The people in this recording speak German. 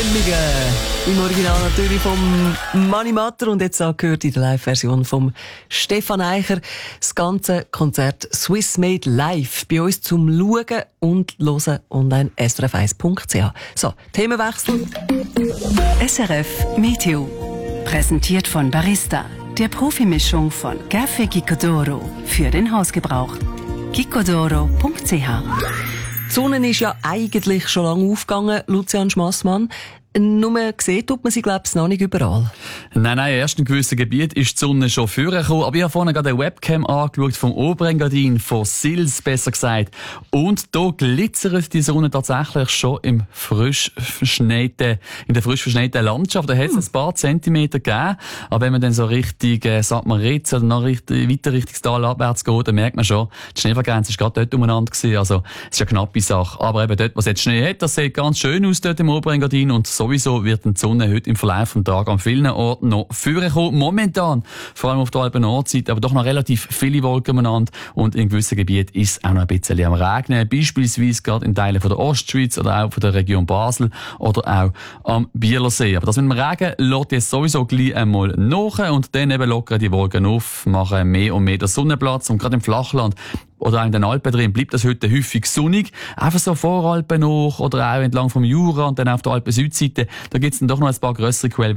Hemmige. Im Original natürlich vom Mani Matter und jetzt auch gehört in der Live-Version vom Stefan Eicher das ganze Konzert Swiss Made Live bei uns zum Schauen und Hören online srf1.ch. So, Themenwechsel. SRF Meteo. Präsentiert von Barista, der Profimischung von Café Gicodoro für den Hausgebrauch. gicodoro.ch. Die Sonne ist ja eigentlich schon lange aufgegangen, Lucian Schmassmann. Nur gesehen tut man sie, glaube ich, noch nicht überall. Nein, erst in gewissen Gebieten ist die Sonne schon vorgekommen. Aber ich habe vorhin gerade eine Webcam angeschaut vom Oberengadin, von Sils, besser gesagt. Und da glitzert die Sonne tatsächlich schon in der frisch verschneiten Landschaft. Da hat es ein paar Zentimeter gegeben. Aber wenn man dann so Richtung St. Moritz oder noch weiter Richtung Tal abwärts geht, dann merkt man schon, die Schneefallgrenze ist gerade dort umeinander gewesen. Also, es ist eine knappe Sache. Aber eben dort, was jetzt Schnee hat, das sieht ganz schön aus dort im Oberengadin. Und sowieso wird die Sonne heute im Verlauf des Tages an vielen Orten noch vorkommen. Momentan, vor allem auf der Alpen-Nordseite, aber doch noch relativ viele Wolken umeinander. Und in gewissen Gebieten ist es auch noch ein bisschen am Regnen. Beispielsweise gerade in Teilen von der Ostschweiz oder auch von der Region Basel oder auch am Bielersee. Aber das mit dem Regen lässt jetzt sowieso gleich einmal nach und dann eben lockern die Wolken auf, machen mehr und mehr den Sonnenplatz. Und gerade im Flachland oder auch in den Alpen drin bleibt das heute häufig sonnig. Einfach so Voralpen noch oder auch entlang vom Jura und dann auf der Alpen-Südseite. Da gibt es dann doch noch ein paar grössere Quellen.